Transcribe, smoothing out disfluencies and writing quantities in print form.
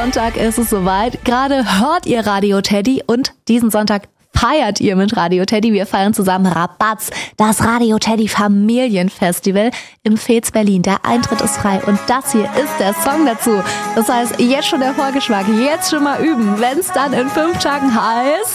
Sonntag ist es soweit. Gerade hört ihr Radio Teddy und diesen Sonntag feiert ihr mit Radio Teddy. Wir feiern zusammen Rabatz, das Radio Teddy Familienfestival im Fez Berlin. Der Eintritt ist frei und das hier ist der Song dazu. Das heißt, jetzt schon der Vorgeschmack, jetzt schon mal üben, wenn es dann in 5 Tagen heißt...